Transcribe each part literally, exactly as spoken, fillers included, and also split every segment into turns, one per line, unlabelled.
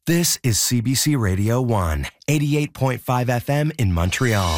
This is C B C Radio one, eighty-eight point five F M in Montreal.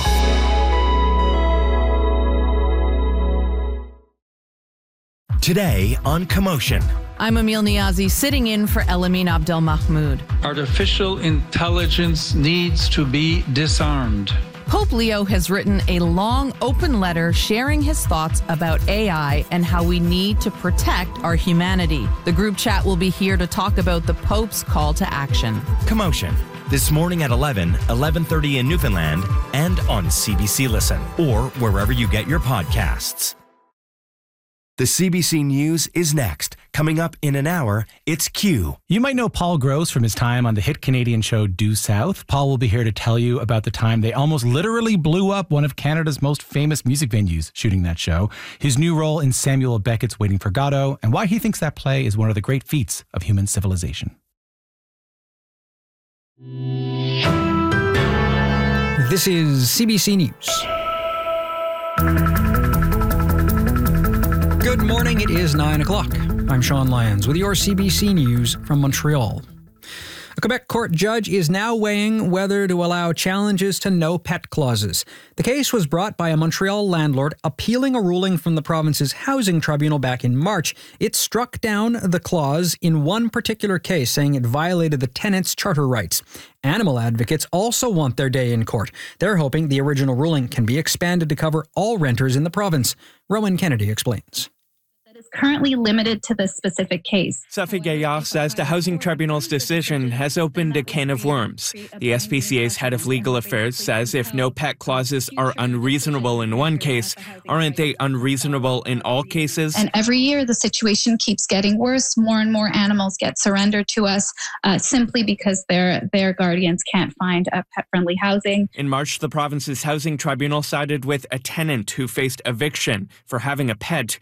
Today on Commotion.
I'm Emil Niazi, sitting in for Elamin Abdelmahmoud.
Artificial intelligence needs to be disarmed.
Pope Leo has written a long, open letter sharing his thoughts about A I and how we need to protect our humanity. The group chat will be here to talk about the Pope's call to action.
Commotion. This morning at eleven, eleven thirty in Newfoundland, and on C B C Listen, or wherever you get your podcasts. The C B C News is next. Coming up in an hour, it's Q.
You might know Paul Gross from his time on the hit Canadian show Due South. Paul will be here to tell you about the time they almost literally blew up one of Canada's most famous music venues shooting that show, his new role in Samuel Beckett's Waiting for Godot, and why he thinks that play is one of the great feats of human civilization.
This is C B C News. Good morning, it is nine o'clock. I'm Sean Lyons with your C B C News from Montreal. A Quebec court judge is now weighing whether to allow challenges to no pet clauses. The case was brought by a Montreal landlord appealing a ruling from the province's housing tribunal back in March. It struck down the clause in one particular case, saying it violated the tenant's charter rights. Animal advocates also want their day in court. They're hoping the original ruling can be expanded to cover all renters in the province. Rowan Kennedy explains.
Currently limited to this specific case.
Sophie Gaillard says the Housing Tribunal's decision has opened a can of worms. The S P C A's head of legal affairs says if no pet clauses are unreasonable in one case, aren't they unreasonable in all cases?
And every year the situation keeps getting worse. More and more animals get surrendered to us uh, simply because their, their guardians can't find a pet-friendly housing.
In March, the province's Housing Tribunal sided with a tenant who faced eviction for having a pet.